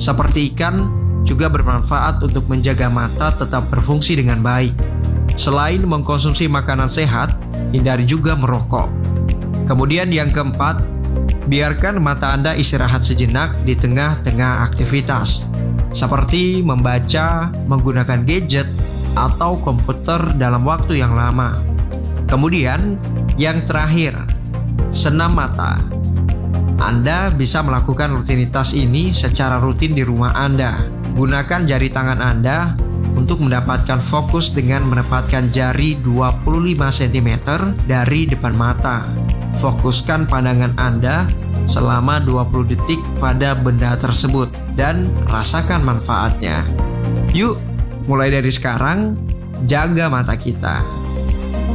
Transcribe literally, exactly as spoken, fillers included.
seperti ikan juga bermanfaat untuk menjaga mata tetap berfungsi dengan baik. Selain mengkonsumsi makanan sehat, hindari juga merokok. Kemudian yang keempat, biarkan mata Anda istirahat sejenak di tengah-tengah aktivitas, seperti membaca, menggunakan gadget, atau komputer dalam waktu yang lama. Kemudian, yang terakhir, senam mata. Anda bisa melakukan rutinitas ini secara rutin di rumah Anda. Gunakan jari tangan Anda untuk mendapatkan fokus dengan menempatkan jari dua puluh lima sentimeter dari depan mata. Fokuskan pandangan Anda selama dua puluh detik pada benda tersebut dan rasakan manfaatnya. Yuk, mulai dari sekarang, jaga mata kita.